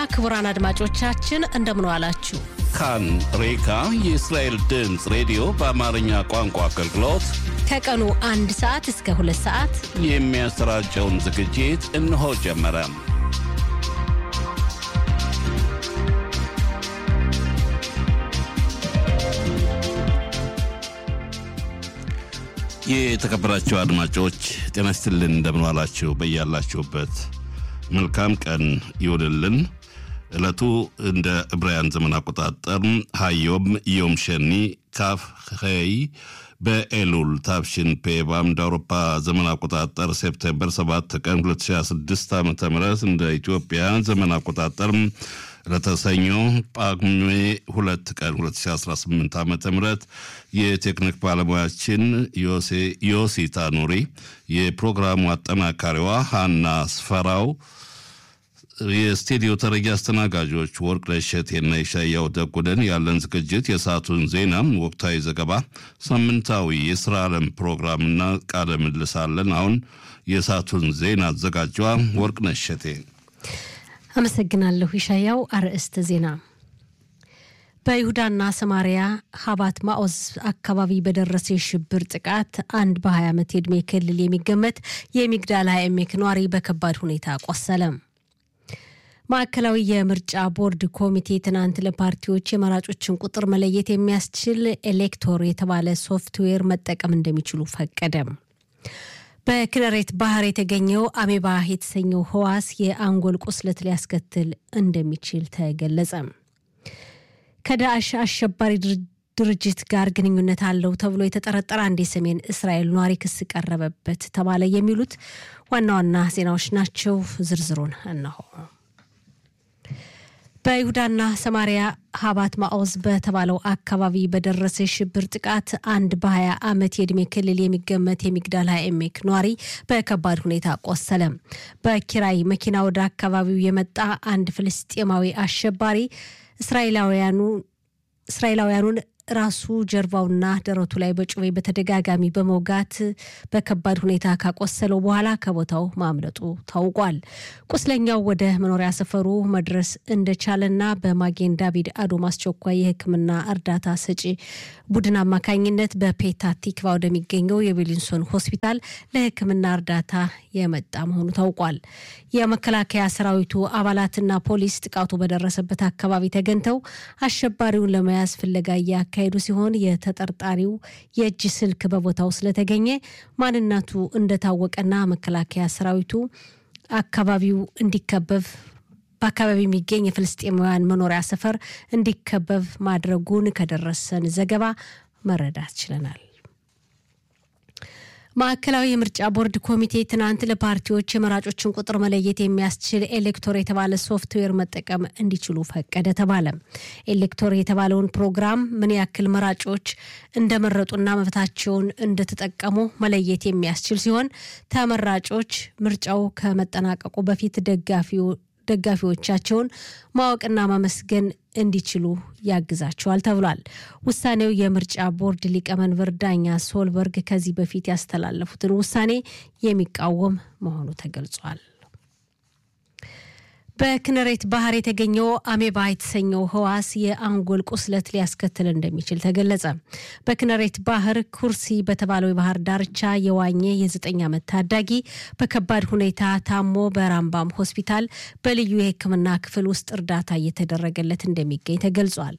ክቡራን አድማጮቻችን እንደምን ዋላችሁ ካን ሬካ የእስራኤል ድምጽ ሬዲዮ በአማርኛ ቋንቋ አገልግሎት ከቀኑ 1 ሰዓት እስከ 2 ሰዓት የሚያሰራጨውን ዝግጅት እነሆ ጀመረ። የተከበራችሁ አድማጮች ጤና ይስጥልን እንደምን ዋላችሁ በያላችሁበት መልካም ቀን ይሁንልን። እለቱ እንደ ዕብራውያን ዘመን አቆጣጠር ሀዮም ዮም ሸኒ ካፍ ኸይ በኤሉል ታፍሽን ፔባም አውሮፓ ዘመን አቆጣጠር ሴፕቴምበር 7 ቀን 2026 ዓ.ም እንደ ኢትዮጵያ ዘመን አቆጣጠር ለተሰኞ ጳጉሜ 2 ቀን 2018 ዓ.ም የቴክኒክ ባለሙያችን ዮሲ ታኑሪ የፕሮግራሙ አጠናካሪዋ ሃና ስፈራው የስቱዲዮ ተረኛ አስተናጋጆች ወርቅነሽ እሸቴና ይሻያው ደጉደን ያለን ዝግጅት የሰዓቱን ዜና ወቅታዊ ዘገባ ሳምንታዊ የሥራ ዓለም ፕሮግራምና ቃለ ምልልስ አለን። አሁን የሰዓቱን ዜና አዘጋጇ ወርቅነሽ እሸቴ። አመሰግናለሁ ይሻያው። አርዕስተ ዜና በይሁዳና ሰማሪያ ሀባት ማኦዝ አካባቢ በደረሰ የሽብር ጥቃት አንድ በ20 ዓመት ዕድሜ ክልል የሚገመት የሚግዳል ሃይሜክ ኗሪ በከባድ ሁኔታ ቆሰለ። ማዕከላዊ የምርጫ ቦርድ ኮሚቴ ትናንት ለፓርቲዎች የመራጮችን ቁጥር መለየት የሚያስችል ኤሌክቶር የተባለ ሶፍትዌር መጠቀም እንደሚችሉ ፈቀደ። በክነሬት ባህር የተገኘው አሜባ የተሰኘው ህዋስ የአንጎል ቁስለት ሊያስከትል እንደሚችል ተገለጸ። ከዳዕሽ አሸባሪ ድርጅት ጋር ግንኙነት አለው ተብሎ የተጠረጠረ አንድ የሰሜን እስራኤል ኗሪ ክስ ቀረበበት ተባለ። የሚሉት ዋና ዋና ዜናዎች ናቸው። ዝርዝሩን እነሆ። በይሁዳና ሰማሪያ ሀባት ማኦዝ በተባለው አካባቢ በደረሰ ሽብር ጥቃት አንድ በ20 ዓመት የዕድሜ ክልል የሚገመት የሚግዳል ሃይሜክ ኗሪ በከባድ ሁኔታ ቆሰለ። በኪራይ መኪና ወደ አካባቢው የመጣ አንድ ፍልስጤማዊ አሸባሪ እስራኤላውያኑን ራሱ ጀርባውና ደረቱ ላይ በጩቤ በተደጋጋሚ በመውጋት በከባድ ሁኔታ ካቆሰለው በኋላ ከቦታው ማምለጡ ታውቋል። ቁስለኛው ወደ መኖሪያ ሰፈሩ መድረስ እንደቻለና በማጌን ዳቪድ አዶም አስቸኳይ የሕክምና እርዳታ ሰጪ ቡድን አማካኝነት በፔታ ቲክቫ ወደሚገኘው የቤሊንሶን ሆስፒታል ለሕክምና እርዳታ የመጣ መሆኑ ታውቋል። የመከላከያ ሰራዊቱ አባላትና ፖሊስ ጥቃቱ በደረሰበት አካባቢ ተገኝተው አሸባሪውን ለመያዝ ፍለጋ ያካሄዱ ሲሆን የተጠርጣሪው የእጅ ስልክ በቦታው ስለተገኘ ማንነቱ እንደታወቀና መከላከያ ሰራዊቱ በአካባቢው የሚገኝ የፍልስጤማውያን መኖሪያ ሰፈር እንዲከበብ ማድረጉን ከደረሰን ዘገባ መረዳት ችለናል። ማዕከላዊ የምርጫ ቦርድ ኮሚቴ ትናንት ለፓርቲዎች የመራጮችን ቁጥር መለየት የሚያስችል ኤሌክቶር የተባለ ሶፍትዌር መጠቀም እንዲችሉ ፈቀደ ተባለ። ኤሌክቶር የተባለውን ፕሮግራም ምን ያክል መራጮች እንደመረጡና መብታቸውን እንደተጠቀሙ መለየት የሚያስችል ሲሆን ተመራጮች ምርጫው ከመጠናቀቁ በፊት ደጋፊዎቻቸውን ማወቅና ማመስገን እንዲችሉ ያግዛቸዋል ተብሏል። ውሳኔው የምርጫ ቦርድ ሊቀመንበር ዳኛ ሶልበርግ ከዚህ በፊት ያስተላለፉትን ውሳኔ የሚቃወም መሆኑ ተገልጿል። በክነሬት ባህር የተገኘው አሜባ የተሰኘው ህዋስ የአንጎል ቁስለት ሊያስከትል እንደሚችል ተገለጸ። በክነሬት ባህር ኩርሲ በተባለው የባህር ዳርቻ የዋኘ የ9 ዓመት ታዳጊ በከባድ ሁኔታ ታሞ በራምባም ሆስፒታል በልዩ የሕክምና ክፍል ውስጥ እርዳታ እየተደረገለት እንደሚገኝ ተገልጿል።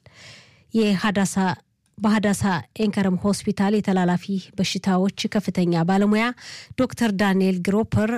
በሃዳሳ ኤንከረም ሆስፒታል የተላላፊ በሽታዎች ከፍተኛ ባለሙያ ዶክተር ዳንኤል ግሮፐር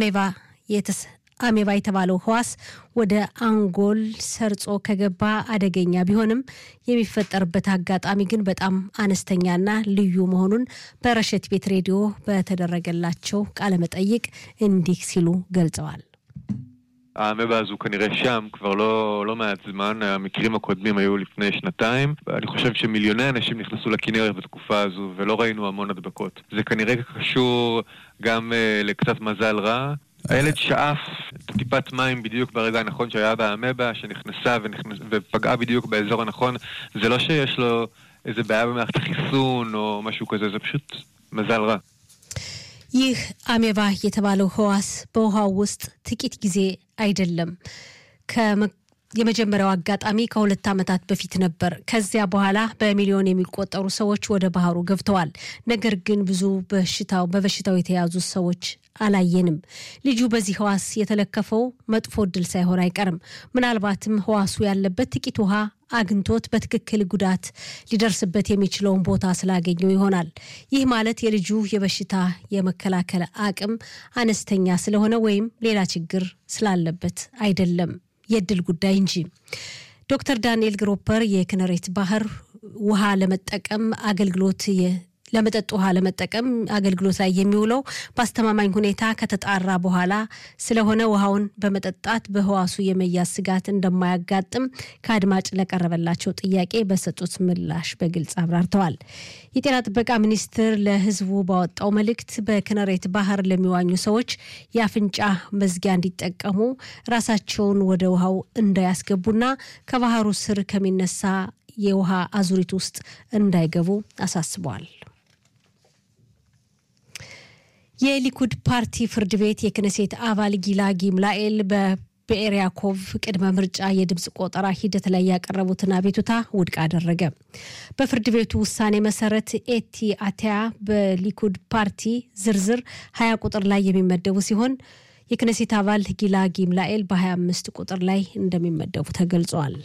አሜባ የተባለው ህዋስ ወደ አንጎል ሰርጾ ከገባ አደገኛ ቢሆንም የሚፈጠርበት አጋጣሚ ግን በጣም አነስተኛና ልዩ መሆኑን በረሸት ቤት ሬዲዮ በተደረገላቸው ቃለ መጠይቅ እንዲህ ሲሉ ገልጸዋል። האמבה הזו כנראה שם כבר לא מעט זמן, המקרים הקודמים היו לפני שנתיים, ואני חושב שמיליוני אנשים נכנסו לכנרת בתקופה הזו ולא ראינו המון הדבקות. זה כנראה קשור גם לקצת מזל רע. הילד שאף טיפת מים בדיוק ברגע הנכון שהיה באמבה, שנכנסה ופגעה בדיוק באזור הנכון. זה לא שיש לו איזה בעיה במערכת החיסון או משהו כזה, זה פשוט מזל רע. ይህ አሜባ የተባለው ህዋስ በውሃው ውስጥ ጥቂት ጊዜ አይደለም የመጀመሪያው አጋጣሚ ከ2 ዓመታት በፊት ነበር። ከዚያ በኋላ በሚሊዮን የሚቆጠሩ ሰዎች ወደ ባህሩ ገብተዋል። ነገር ግን ብዙ በበሽታው የተያዙ ሰዎች አላየንም። ልጁ በዚህ ህዋስ የተለከፈው መጥፎ ድል ሳይሆን አይቀርም። ምናልባትም ህዋሱ ያለበት ጥቂት ውሃ አግንቶት በትክክል ጉዳት ሊደርስበት የሚችለውን ቦታ ስላገኘው ይሆናል። ይህ ማለት የልጁ የበሽታ የመከላከል አቅም አነስተኛ ስለሆነ ወይም ሌላ ችግር ስላለበት አይደለም፣ የድል ጉዳይ እንጂ። ዶክተር ዳንኤል ግሮፐር የክነሬት ባህር ውሃ ለመጠቀም ለመጠጥ ውሃ ለመጠቀም አገልግሎት ላይ የሚውለው በአስተማማኝ ሁኔታ ከተጣራ በኋላ ስለሆነ ውሃውን በመጠጣት በህዋሱ የመያዝ ስጋት እንደማያጋጥም ከአድማጭ ለቀረበላቸው ጥያቄ በሰጡት ምላሽ በግልጽ አብራርተዋል። የጤና ጥበቃ ሚኒስቴር ለህዝቡ ባወጣው መልእክት በክነሬት ባህር ለሚዋኙ ሰዎች የአፍንጫ መዝጊያ እንዲጠቀሙ፣ ራሳቸውን ወደ ውሃው እንዳያስገቡና ከባህሩ ስር ከሚነሳ የውሃ አዙሪት ውስጥ እንዳይገቡ አሳስበዋል። የሊኩድ ፓርቲ ፍርድ ቤት የክነሴት አባል ጊላ ጊምላኤል በቤኤርያኮቭ ቅድመ ምርጫ የድምጽ ቆጠራ ሂደት ላይ ያቀረቡትን አቤቱታ ውድቅ አደረገ። በፍርድ ቤቱ ውሳኔ መሰረት ኤቲ አቲያ በሊኩድ ፓርቲ ዝርዝር 20 ቁጥር ላይ የሚመደቡ ሲሆን የክነሴት አባል ጊላ ጊምላኤል በ25 ቁጥር ላይ እንደሚመደቡ ተገልጿል።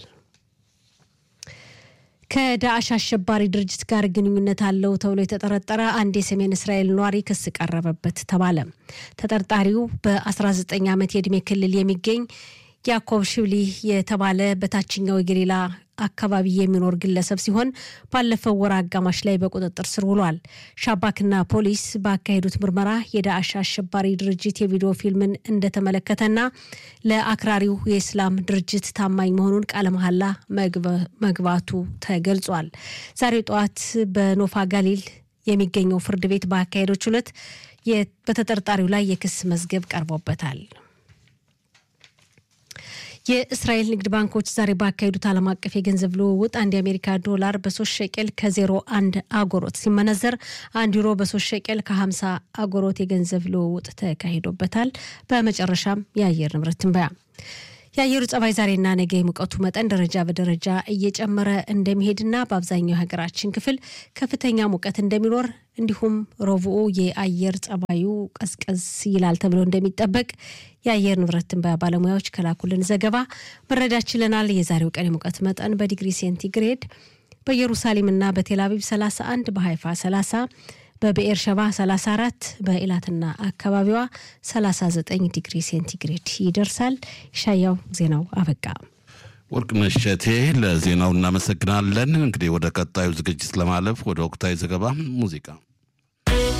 ከዳዕሽ አሸባሪ ድርጅት ጋር ግንኙነት አለው ተብሎ የተጠረጠረ አንድ የሰሜን እስራኤል ኗሪ ክስ ቀረበበት ተባለ። ተጠርጣሪው በ19 ዓመት የዕድሜ ክልል የሚገኝ ያዕቆብ ሽብሊ የተባለ በታችኛው የገሊላ አካባቢ የሚኖር ግለሰብ ሲሆን ባለፈው ወር አጋማሽ ላይ በቁጥጥር ስር ውሏል። ሻባክና ፖሊስ ባካሄዱት ምርመራ የዳዕሽ አሸባሪ ድርጅት የቪዲዮ ፊልምን እንደተመለከተና ለአክራሪው የእስላም ድርጅት ታማኝ መሆኑን ቃለ መሐላ መግባቱ ተገልጿል። ዛሬ ጠዋት በኖፋ ጋሊል የሚገኘው ፍርድ ቤት ባካሄደው ችሎት በተጠርጣሪው ላይ የክስ መዝገብ ቀርቦበታል። የእስራኤል ንግድ ባንኮች ዛሬ ባካሄዱት ዓለም አቀፍ የገንዘብ ልውውጥ አንድ የአሜሪካ ዶላር በ3 ሸቄል ከ01 አጎሮት ሲመነዘር 1 ዩሮ በ3 ሸቄል ከ50 አጎሮት የገንዘብ ልውውጥ ተካሂዶበታል። በመጨረሻም የአየር ንብረት ትንበያ። የአየሩ ጸባይ ዛሬና ነገ የሙቀቱ መጠን ደረጃ በደረጃ እየጨመረ እንደሚሄድና በአብዛኛው ሀገራችን ክፍል ከፍተኛ ሙቀት እንደሚኖር እንዲሁም ረቡዕ የአየር ጸባዩ ቀዝቀዝ ይላል ተብሎ እንደሚጠበቅ የአየር ንብረት ትንበያ ባለሙያዎች ከላኩልን ዘገባ መረዳት ችለናል። የዛሬው ቀን የሙቀት መጠን በዲግሪ ሴንቲግሬድ በኢየሩሳሌምና በቴልአቪቭ 31፣ በሃይፋ 30፣ በቤኤርሸባ 34፣ በኢላትና አካባቢዋ 39 ዲግሪ ሴንቲግሬድ ይደርሳል። ሻያው ዜናው አበቃ። ወርቅነሽ እሸቴ ለዜናው እናመሰግናለን። እንግዲህ ወደ ቀጣዩ ዝግጅት ለማለፍ ወደ ወቅታዊ ዘገባ ሙዚቃ